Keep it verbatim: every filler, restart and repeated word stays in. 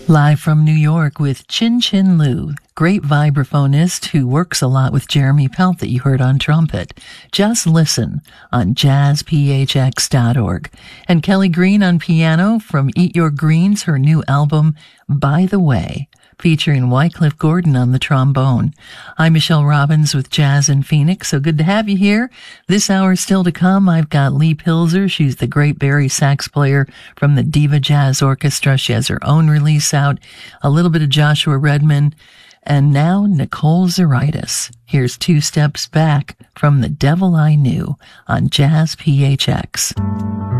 Live from New York with Chin Chin Liu, great vibraphonist who works a lot with Jeremy Pelt that you heard on trumpet. Just listen on jazz p h x dot org. And Kelly Green on piano from Eat Your Greens, her new album, By the Way, featuring Wycliffe Gordon on the trombone. I'm Michelle Robbins with Jazz in Phoenix, so good to have you here. This hour still to come, I've got Lee Pilzer. She's the great Barry sax player from the Diva Jazz Orchestra. She has her own release out, a little bit of Joshua Redman, and now Nicole Zaritis. Here's Two Steps Back from The Devil I Knew on Jazz P H X.